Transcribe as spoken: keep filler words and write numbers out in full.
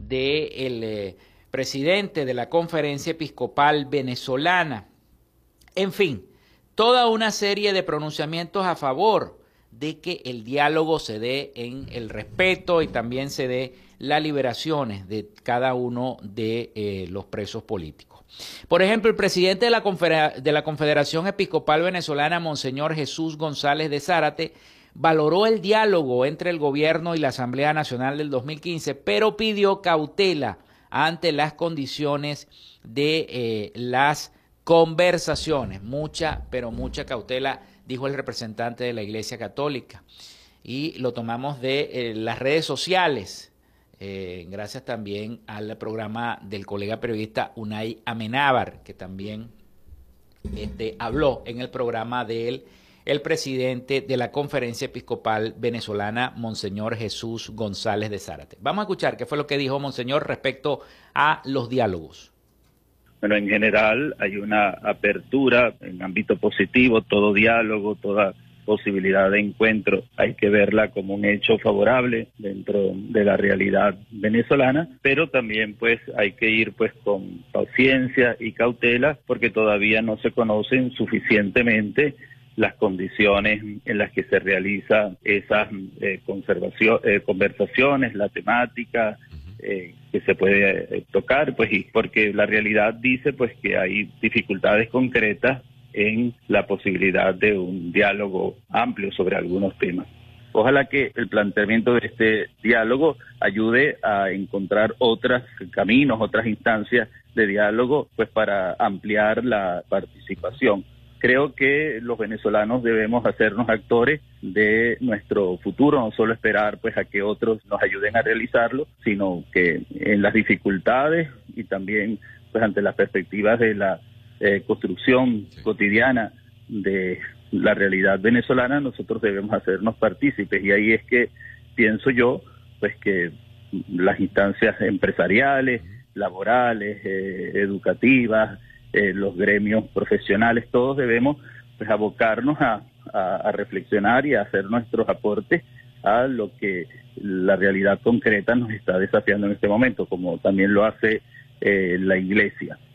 del eh, presidente de la Conferencia Episcopal Venezolana. En fin, toda una serie de pronunciamientos a favor de que el diálogo se dé en el respeto y también se dé las liberaciones de cada uno de eh, los presos políticos. Por ejemplo, el presidente de la, Confeder- de la Confederación Episcopal Venezolana, Monseñor Jesús González de Zárate, valoró el diálogo entre el gobierno y la Asamblea Nacional del dos mil quince, pero pidió cautela ante las condiciones de eh, las conversaciones. Mucha, pero mucha cautela, dijo el representante de la Iglesia Católica. Y lo tomamos de eh, las redes sociales, eh, gracias también al programa del colega periodista Unai Amenábar, que también este, habló en el programa de él, el presidente de la Conferencia Episcopal Venezolana, Monseñor Jesús González de Zárate. Vamos a escuchar qué fue lo que dijo Monseñor respecto a los diálogos. Bueno, en general hay una apertura en ámbito positivo, todo diálogo, toda posibilidad de encuentro, hay que verla como un hecho favorable dentro de la realidad venezolana, pero también pues hay que ir pues con paciencia y cautela porque todavía no se conocen suficientemente las condiciones en las que se realizan esas eh, conservación, eh, conversaciones, la temática eh, que se puede eh, tocar, pues y porque la realidad dice pues que hay dificultades concretas en la posibilidad de un diálogo amplio sobre algunos temas. Ojalá que el planteamiento de este diálogo ayude a encontrar otros caminos, otras instancias de diálogo, pues para ampliar la participación. Creo que los venezolanos debemos hacernos actores de nuestro futuro, no solo esperar pues a que otros nos ayuden a realizarlo, sino que en las dificultades y también pues ante las perspectivas de la eh, construcción cotidiana de la realidad venezolana, nosotros debemos hacernos partícipes. Y ahí es que pienso yo pues que las instancias empresariales, laborales, eh, educativas, Eh, los gremios profesionales, todos debemos pues abocarnos a, a, a reflexionar y a hacer nuestros aportes a lo que la realidad concreta nos está desafiando en este momento, como también lo hace eh, la Iglesia.